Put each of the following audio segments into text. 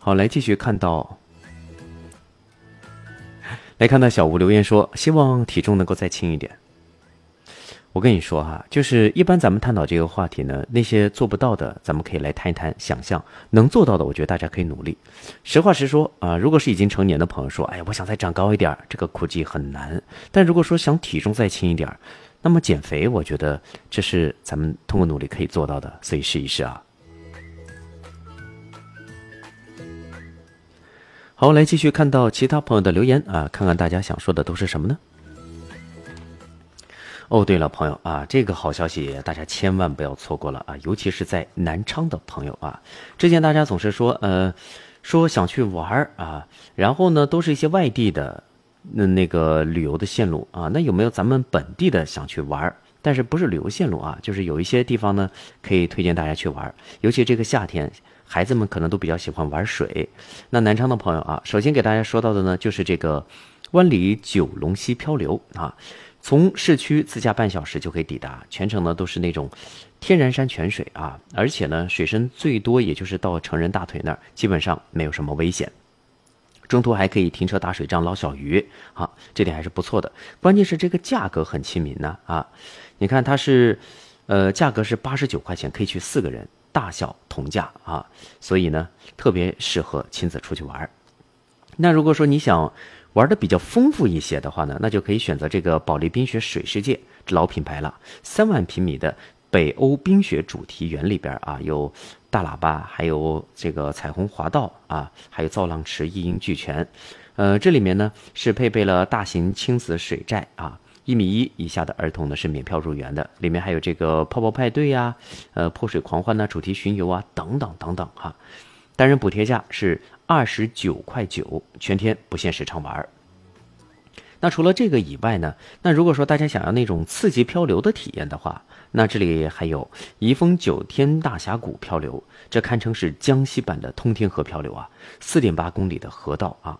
好，来继续看到小吴留言说，希望体重能够再轻一点。我跟你说哈，就是一般咱们探讨这个话题呢，那些做不到的，咱们可以来谈一谈想象；能做到的，我觉得大家可以努力。实话实说啊，如果是已经成年的朋友说，哎呀，我想再长高一点，这个估计很难。但如果说想体重再轻一点，那么减肥，我觉得这是咱们通过努力可以做到的，所以试一试啊。好，来继续看到其他朋友的留言啊，看看大家想说的都是什么呢？哦，对了，朋友啊，这个好消息大家千万不要错过了啊！尤其是在南昌的朋友啊，之前大家总是说想去玩啊，然后呢都是一些外地的那个旅游的线路啊，那有没有咱们本地的想去玩？但是不是旅游线路啊，就是有一些地方呢可以推荐大家去玩，尤其这个夏天，孩子们可能都比较喜欢玩水。那南昌的朋友啊，首先给大家说到的呢就是这个湾里九龙溪漂流啊。从市区自驾半小时就可以抵达，全程呢都是那种天然山泉水啊，而且呢水深最多也就是到成人大腿那儿，基本上没有什么危险。中途还可以停车打水仗捞小鱼啊，这点还是不错的。关键是这个价格很亲民呢啊，你看它是价格是89块钱，可以去4个人，大小同价啊，所以呢特别适合亲子出去玩。那如果说你想玩的比较丰富一些的话呢，那就可以选择这个保利冰雪水世界，老品牌了，3万平米的北欧冰雪主题园里边啊，有大喇叭，还有这个彩虹滑道啊，还有造浪池，一应俱全。这里面呢是配备了大型亲子水寨啊，1.1米以下的儿童呢是免票入园的，里面还有这个泡泡派对呀、泼水狂欢呐、主题巡游啊等等等等哈。单人补贴价是29.9块，全天不限时长玩。那除了这个以外呢，那如果说大家想要那种刺激漂流的体验的话，那这里还有宜丰9天大峡谷漂流，这堪称是江西版的通天河漂流啊，4.8公里的河道啊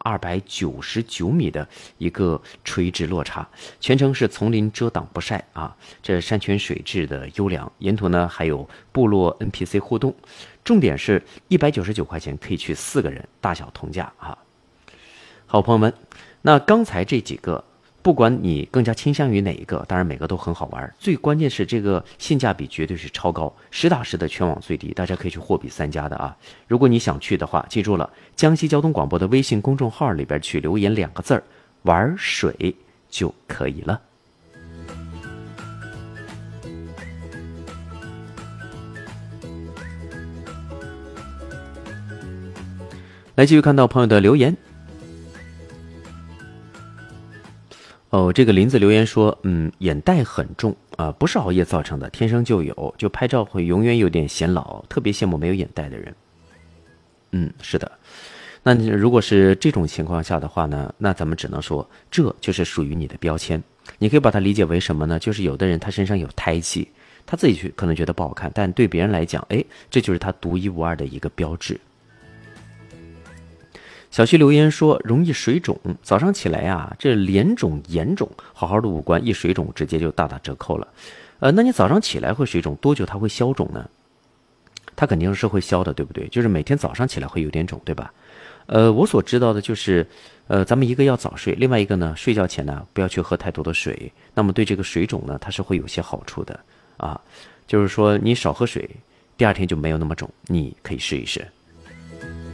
，299米的一个垂直落差，全程是丛林遮挡不晒啊，这山泉水质的优良，沿途呢还有部落 NPC 互动，重点是199块钱可以去4个人，大小同价啊。好朋友们，那刚才这几个，不管你更加倾向于哪一个，当然每个都很好玩，最关键是这个性价比绝对是超高，实打实的全网最低，大家可以去货比三家的啊。如果你想去的话，记住了，江西交通广播的微信公众号里边去留言2个字玩水就可以了。来继续看到朋友的留言。哦，这个林子留言说，眼袋很重啊，不是熬夜造成的，天生就有，就拍照会永远有点显老，特别羡慕没有眼袋的人。是的，那如果是这种情况下的话呢，那咱们只能说，这就是属于你的标签。你可以把它理解为什么呢？就是有的人他身上有胎记，他自己可能觉得不好看，但对别人来讲，这就是他独一无二的一个标志。小旭留言说容易水肿，早上起来啊，这脸肿眼肿，好好的五官一水肿，直接就大打折扣了。那你早上起来会水肿多久它会消肿呢？它肯定是会消的，对不对？就是每天早上起来会有点肿，对吧？我所知道的就是，咱们一个要早睡，另外一个呢，睡觉前呢不要去喝太多的水，那么对这个水肿呢，它是会有些好处的啊。就是说你少喝水，第2天就没有那么肿，你可以试一试。